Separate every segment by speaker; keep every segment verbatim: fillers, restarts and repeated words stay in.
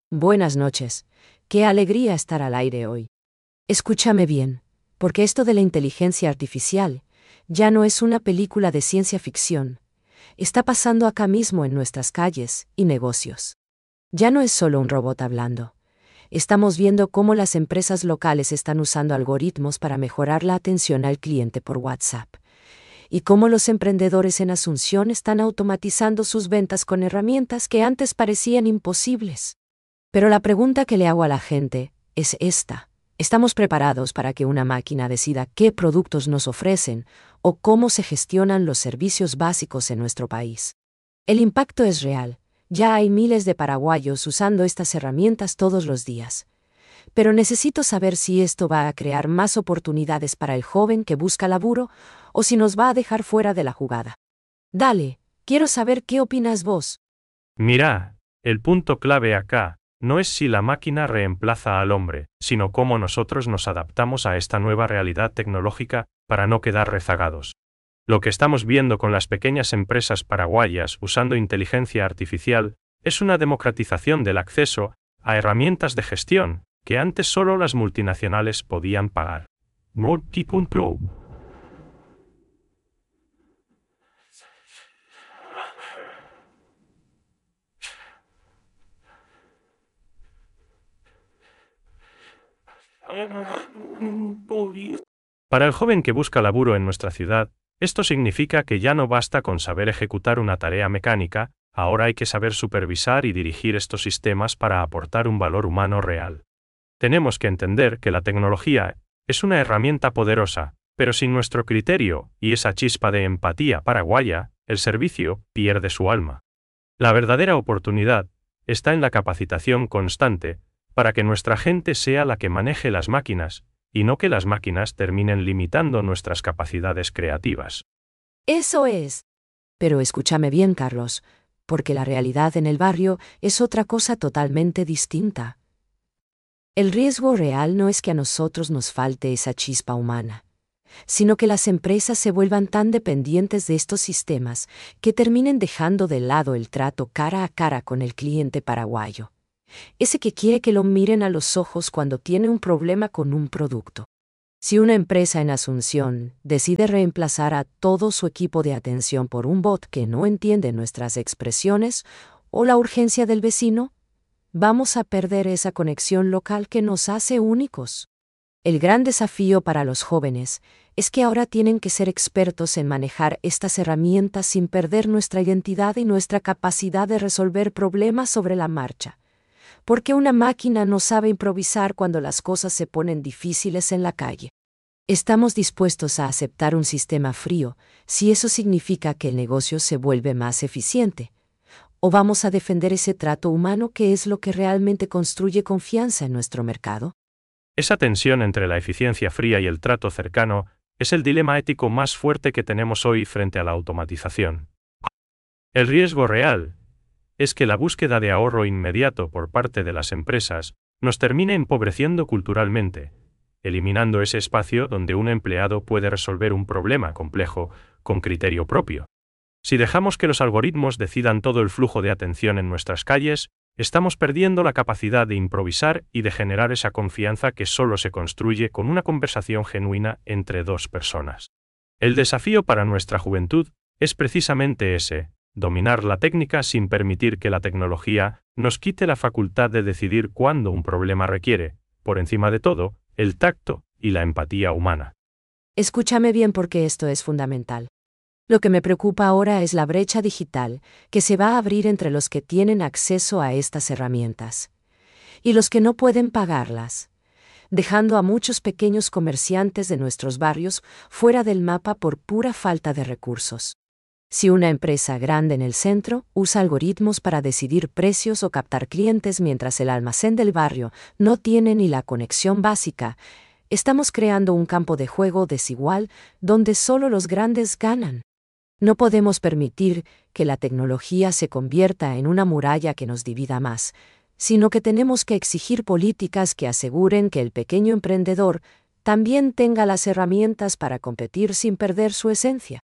Speaker 1: Buenas noches. Qué alegría estar al aire hoy. Escúchame bien, porque esto de la inteligencia artificial ya no es una película de ciencia ficción. Está pasando acá mismo en nuestras calles y negocios. Ya no es solo un robot hablando. Estamos viendo cómo las empresas locales están usando algoritmos para mejorar la atención al cliente por WhatsApp. Y cómo los emprendedores en Asunción están automatizando sus ventas con herramientas que antes parecían imposibles. Pero la pregunta que le hago a la gente es esta. ¿Estamos preparados para que una máquina decida qué productos nos ofrecen o cómo se gestionan los servicios básicos en nuestro país? El impacto es real. Ya hay miles de paraguayos usando estas herramientas todos los días. Pero necesito saber si esto va a crear más oportunidades para el joven que busca laburo o si nos va a dejar fuera de la jugada. Dale, quiero saber qué opinas vos.
Speaker 2: Mira, el punto clave acá no es si la máquina reemplaza al hombre, sino cómo nosotros nos adaptamos a esta nueva realidad tecnológica para no quedar rezagados. Lo que estamos viendo con las pequeñas empresas paraguayas usando inteligencia artificial es una democratización del acceso a herramientas de gestión que antes solo las multinacionales podían pagar. Multi.pro Para el joven que busca laburo en nuestra ciudad, esto significa que ya no basta con saber ejecutar una tarea mecánica, ahora hay que saber supervisar y dirigir estos sistemas para aportar un valor humano real. Tenemos que entender que la tecnología es una herramienta poderosa, pero sin nuestro criterio y esa chispa de empatía paraguaya, el servicio pierde su alma. La verdadera oportunidad está en la capacitación constante, para que nuestra gente sea la que maneje las máquinas, y no que las máquinas terminen limitando nuestras capacidades creativas.
Speaker 1: Eso es. Pero escúchame bien, Carlos, porque la realidad en el barrio es otra cosa totalmente distinta. El riesgo real no es que a nosotros nos falte esa chispa humana, sino que las empresas se vuelvan tan dependientes de estos sistemas que terminen dejando de lado el trato cara a cara con el cliente paraguayo. Ese que quiere que lo miren a los ojos cuando tiene un problema con un producto. Si una empresa en Asunción decide reemplazar a todo su equipo de atención por un bot que no entiende nuestras expresiones o la urgencia del vecino, vamos a perder esa conexión local que nos hace únicos. El gran desafío para los jóvenes es que ahora tienen que ser expertos en manejar estas herramientas sin perder nuestra identidad y nuestra capacidad de resolver problemas sobre la marcha. Porque una máquina no sabe improvisar cuando las cosas se ponen difíciles en la calle. Estamos dispuestos a aceptar un sistema frío si eso significa que el negocio se vuelve más eficiente. ¿O vamos a defender ese trato humano que es lo que realmente construye confianza en nuestro mercado?
Speaker 2: Esa tensión entre la eficiencia fría y el trato cercano es el dilema ético más fuerte que tenemos hoy frente a la automatización. El riesgo real es que la búsqueda de ahorro inmediato por parte de las empresas nos termine empobreciendo culturalmente, eliminando ese espacio donde un empleado puede resolver un problema complejo con criterio propio. Si dejamos que los algoritmos decidan todo el flujo de atención en nuestras calles, estamos perdiendo la capacidad de improvisar y de generar esa confianza que solo se construye con una conversación genuina entre dos personas. El desafío para nuestra juventud es precisamente ese: dominar la técnica sin permitir que la tecnología nos quite la facultad de decidir cuándo un problema requiere, por encima de todo, el tacto y la empatía humana.
Speaker 1: Escúchame bien porque esto es fundamental. Lo que me preocupa ahora es la brecha digital que se va a abrir entre los que tienen acceso a estas herramientas y los que no pueden pagarlas, dejando a muchos pequeños comerciantes de nuestros barrios fuera del mapa por pura falta de recursos. Si una empresa grande en el centro usa algoritmos para decidir precios o captar clientes mientras el almacén del barrio no tiene ni la conexión básica, estamos creando un campo de juego desigual donde solo los grandes ganan. No podemos permitir que la tecnología se convierta en una muralla que nos divida más, sino que tenemos que exigir políticas que aseguren que el pequeño emprendedor también tenga las herramientas para competir sin perder su esencia.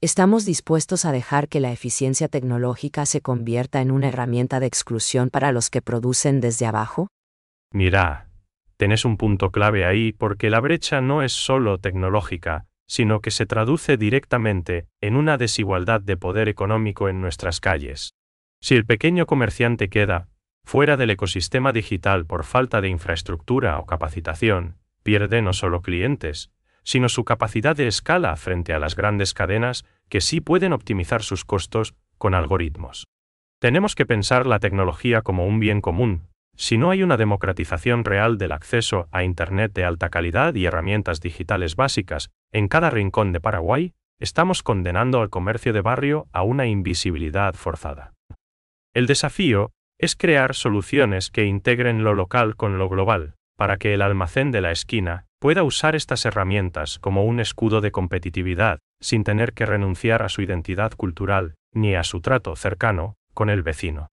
Speaker 1: ¿Estamos dispuestos a dejar que la eficiencia tecnológica se convierta en una herramienta de exclusión para los que producen desde abajo?
Speaker 2: Mira, tenés un punto clave ahí porque la brecha no es solo tecnológica, sino que se traduce directamente en una desigualdad de poder económico en nuestras calles. Si el pequeño comerciante queda fuera del ecosistema digital por falta de infraestructura o capacitación, pierde no solo clientes, sino su capacidad de escala frente a las grandes cadenas que sí pueden optimizar sus costos con algoritmos. Tenemos que pensar la tecnología como un bien común. Si no hay una democratización real del acceso a Internet de alta calidad y herramientas digitales básicas en cada rincón de Paraguay, estamos condenando al comercio de barrio a una invisibilidad forzada. El desafío es crear soluciones que integren lo local con lo global, para que el almacén de la esquina pueda usar estas herramientas como un escudo de competitividad, sin tener que renunciar a su identidad cultural, ni a su trato cercano con el vecino.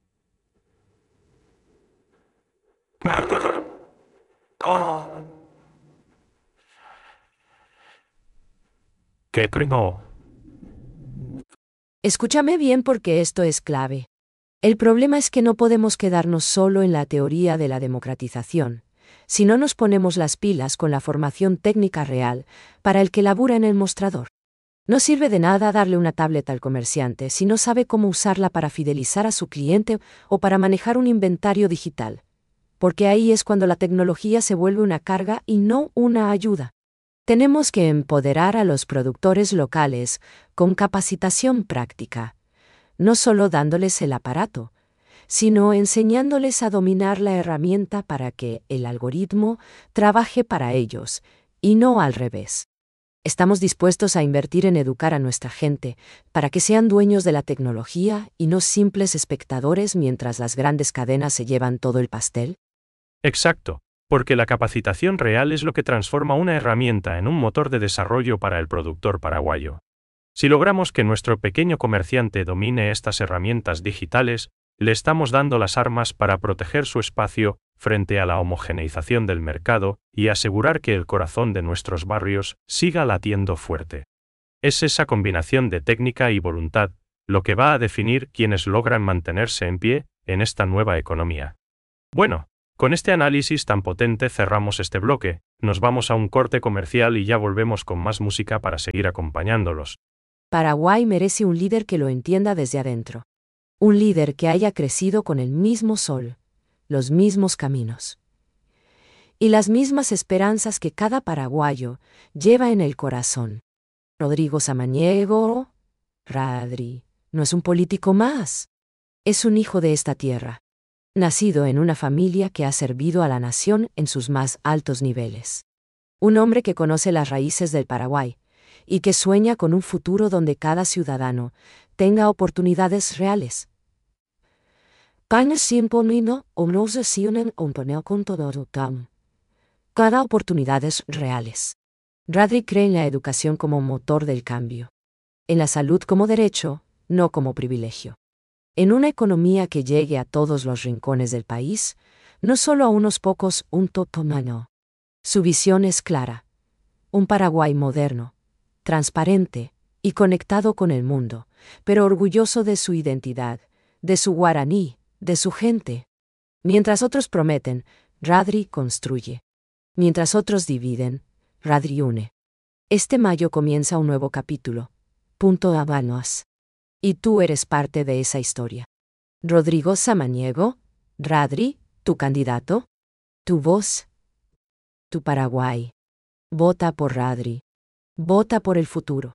Speaker 2: ¿Qué primo?
Speaker 1: Escúchame bien porque esto es clave. El problema es que no podemos quedarnos solo en la teoría de la democratización, si no nos ponemos las pilas con la formación técnica real para el que labura en el mostrador. No sirve de nada darle una tablet al comerciante si no sabe cómo usarla para fidelizar a su cliente o para manejar un inventario digital, porque ahí es cuando la tecnología se vuelve una carga y no una ayuda. Tenemos que empoderar a los productores locales con capacitación práctica, no solo dándoles el aparato, sino enseñándoles a dominar la herramienta para que el algoritmo trabaje para ellos, y no al revés. Estamos dispuestos a invertir en educar a nuestra gente para que sean dueños de la tecnología y no simples espectadores mientras las grandes cadenas se llevan todo el pastel.
Speaker 2: Exacto, porque la capacitación real es lo que transforma una herramienta en un motor de desarrollo para el productor paraguayo. Si logramos que nuestro pequeño comerciante domine estas herramientas digitales, le estamos dando las armas para proteger su espacio frente a la homogeneización del mercado y asegurar que el corazón de nuestros barrios siga latiendo fuerte. Es esa combinación de técnica y voluntad lo que va a definir quienes logran mantenerse en pie en esta nueva economía. Bueno, con este análisis tan potente cerramos este bloque, nos vamos a un corte comercial y ya volvemos con más música para seguir acompañándolos.
Speaker 1: Paraguay merece un líder que lo entienda desde adentro. Un líder que haya crecido con el mismo sol, los mismos caminos y las mismas esperanzas que cada paraguayo lleva en el corazón. Rodrigo Samaniego, Radri, no es un político más. Es un hijo de esta tierra, nacido en una familia que ha servido a la nación en sus más altos niveles. Un hombre que conoce las raíces del Paraguay y que sueña con un futuro donde cada ciudadano tenga oportunidades reales. Cada oportunidades reales. Radri cree en la educación como motor del cambio. En la salud como derecho, no como privilegio. En una economía que llegue a todos los rincones del país, no solo a unos pocos, un totomano. Su visión es clara. Un Paraguay moderno, transparente y conectado con el mundo, pero orgulloso de su identidad, de su guaraní, de su gente. Mientras otros prometen, Radri construye. Mientras otros dividen, Radri une. Este mayo comienza un nuevo capítulo. Punto Habanos. Y tú eres parte de esa historia. Rodrigo Samaniego, Radri, tu candidato, tu voz, tu Paraguay. Vota por Radri. Vota por el futuro.